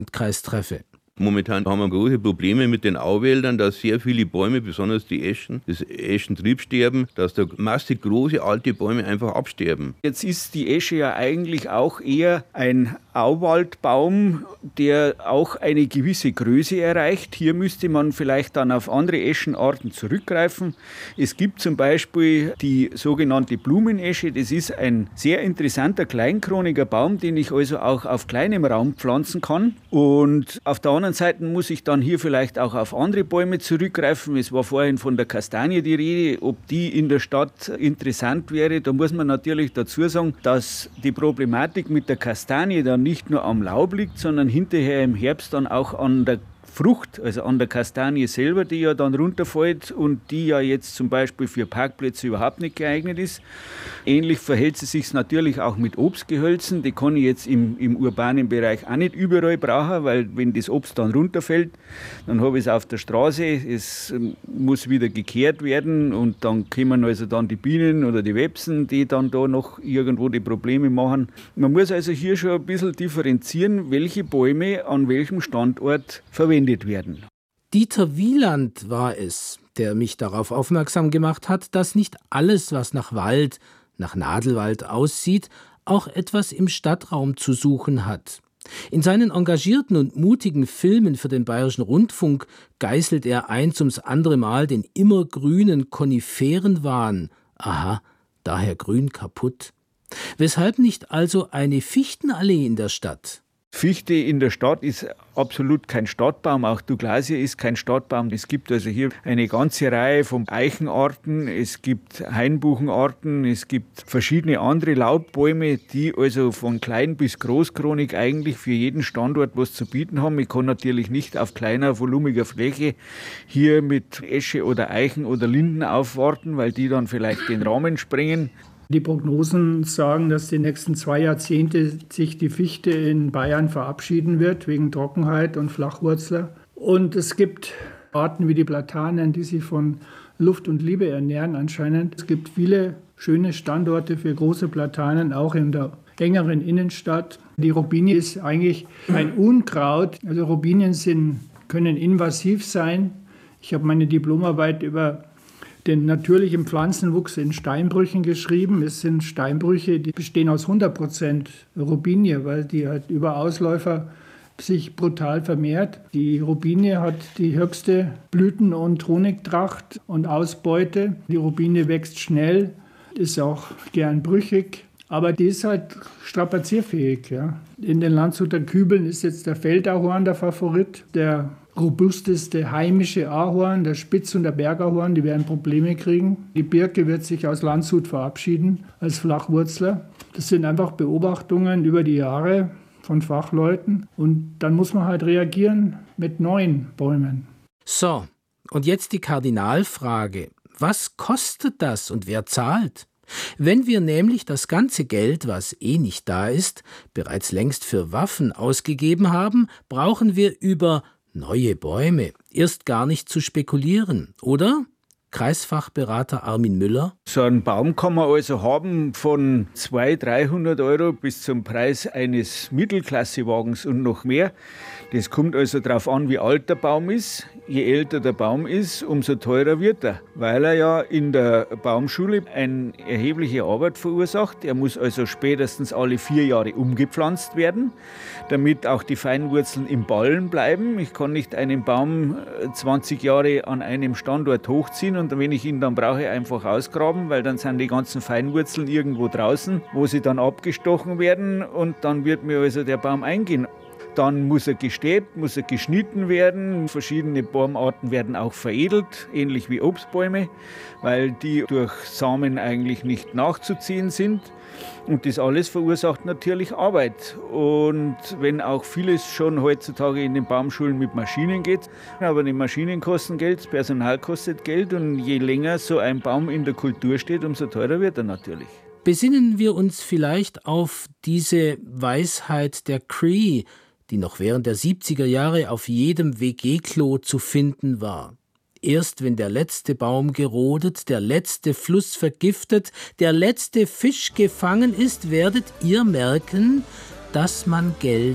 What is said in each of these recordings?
Kreis treffe. Momentan haben wir große Probleme mit den Auwäldern, dass sehr viele Bäume, besonders die Eschen, das Eschentriebsterben, dass da massig große alte Bäume einfach absterben. Jetzt ist die Esche ja eigentlich auch eher ein Auwaldbaum, der auch eine gewisse Größe erreicht. Hier müsste man vielleicht dann auf andere Eschenarten zurückgreifen. Es gibt zum Beispiel die sogenannte Blumenesche. Das ist ein sehr interessanter kleinkroniger Baum, den ich also auch auf kleinem Raum pflanzen kann. Und auf der anderen Seite muss ich dann hier vielleicht auch auf andere Bäume zurückgreifen. Es war vorhin von der Kastanie die Rede, ob die in der Stadt interessant wäre. Da muss man natürlich dazu sagen, dass die Problematik mit der Kastanie dann nicht nur am Laub liegt, sondern hinterher im Herbst dann auch an der Frucht, also an der Kastanie selber, die ja dann runterfällt und die ja jetzt zum Beispiel für Parkplätze überhaupt nicht geeignet ist. Ähnlich verhält es sich natürlich auch mit Obstgehölzen. Die kann ich jetzt im urbanen Bereich auch nicht überall brauchen, weil wenn das Obst dann runterfällt, dann habe ich es auf der Straße, es muss wieder gekehrt werden und dann kommen also dann die Bienen oder die Websen, die dann da noch irgendwo die Probleme machen. Man muss also hier schon ein bisschen differenzieren, welche Bäume an welchem Standort verwendet werden. Dieter Wieland war es, der mich darauf aufmerksam gemacht hat, dass nicht alles, was nach Wald, nach Nadelwald aussieht, auch etwas im Stadtraum zu suchen hat. In seinen engagierten und mutigen Filmen für den Bayerischen Rundfunk geißelt er eins ums andere Mal den immergrünen Koniferenwahn. Aha, daher grün kaputt. Weshalb nicht also eine Fichtenallee in der Stadt? Fichte in der Stadt ist absolut kein Stadtbaum, auch Douglasie ist kein Stadtbaum. Es gibt also hier eine ganze Reihe von Eichenarten, es gibt Hainbuchenarten, es gibt verschiedene andere Laubbäume, die also von klein bis großkronig eigentlich für jeden Standort was zu bieten haben. Ich kann natürlich nicht auf kleiner, volumiger Fläche hier mit Esche oder Eichen oder Linden aufwarten, weil die dann vielleicht den Rahmen sprengen. Die Prognosen sagen, dass die nächsten 2 Jahrzehnte sich die Fichte in Bayern verabschieden wird, wegen Trockenheit und Flachwurzler. Und es gibt Arten wie die Platanen, die sich von Luft und Liebe ernähren anscheinend. Es gibt viele schöne Standorte für große Platanen, auch in der engeren Innenstadt. Die Robinie ist eigentlich ein Unkraut. Also Robinien können invasiv sein. Ich habe meine Diplomarbeit über den natürlichen Pflanzenwuchs in Steinbrüchen geschrieben. Es sind Steinbrüche, die bestehen aus 100% Robinie, weil die halt über Ausläufer sich brutal vermehrt. Die Robinie hat die höchste Blüten- und Honigtracht und Ausbeute. Die Robinie wächst schnell, ist auch gern brüchig, aber die ist halt strapazierfähig. Ja. In den Landshuter Kübeln ist jetzt der Feldahorn der Favorit, der robusteste heimische Ahorn, der Spitz- und der Bergahorn, die werden Probleme kriegen. Die Birke wird sich aus Landshut verabschieden als Flachwurzler. Das sind einfach Beobachtungen über die Jahre von Fachleuten und dann muss man halt reagieren mit neuen Bäumen. So, und jetzt die Kardinalfrage. Was kostet das und wer zahlt? Wenn wir nämlich das ganze Geld, was eh nicht da ist, bereits längst für Waffen ausgegeben haben, brauchen wir über neue Bäume erst gar nicht zu spekulieren, oder? Kreisfachberater Armin Müller. So einen Baum kann man also haben von 200-300 Euro bis zum Preis eines Mittelklassewagens und noch mehr. Das kommt also darauf an, wie alt der Baum ist. Je älter der Baum ist, umso teurer wird er, weil er ja in der Baumschule eine erhebliche Arbeit verursacht. Er muss also spätestens alle 4 Jahre umgepflanzt werden, damit auch die Feinwurzeln im Ballen bleiben. Ich kann nicht einen Baum 20 Jahre an einem Standort hochziehen und wenn ich ihn dann brauche, einfach ausgraben, weil dann sind die ganzen Feinwurzeln irgendwo draußen, wo sie dann abgestochen werden und dann wird mir also der Baum eingehen. Dann muss er gestäbt, muss er geschnitten werden. Verschiedene Baumarten werden auch veredelt, ähnlich wie Obstbäume, weil die durch Samen eigentlich nicht nachzuziehen sind. Und das alles verursacht natürlich Arbeit. Und wenn auch vieles schon heutzutage in den Baumschulen mit Maschinen geht, aber die Maschinen kosten Geld, das Personal kostet Geld und je länger so ein Baum in der Kultur steht, umso teurer wird er natürlich. Besinnen wir uns vielleicht auf diese Weisheit der Cree, die noch während der 70er Jahre auf jedem WG-Klo zu finden war. Erst wenn der letzte Baum gerodet, der letzte Fluss vergiftet, der letzte Fisch gefangen ist, werdet ihr merken, dass man Geld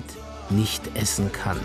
nicht essen kann.